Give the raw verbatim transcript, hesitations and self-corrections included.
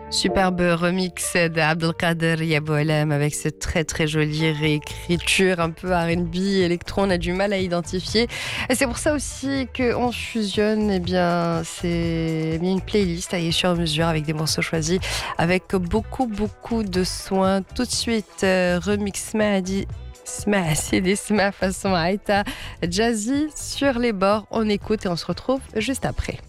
Superbe remix d'Abdelkader Yaboualem avec cette très très jolie réécriture un peu R and B, électro, on a du mal à identifier. Et c'est pour ça aussi qu'on fusionne, eh bien, c'est bien une playlist taillée sur mesure avec des morceaux choisis, avec beaucoup beaucoup de soins. Tout de suite, euh, remix Mahdi. Sma, c'est des Sma façon Aïta Jazzy sur les bords. On écoute et on se retrouve juste après.